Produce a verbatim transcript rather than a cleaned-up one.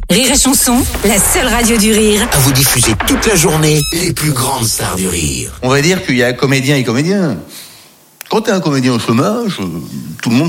Rire et Chanson, la seule radio du rire. À vous diffuser toute la journée les plus grandes stars du rire. On va dire qu'il y a comédien et comédien. Quand t'es un comédien au chômage, tout le monde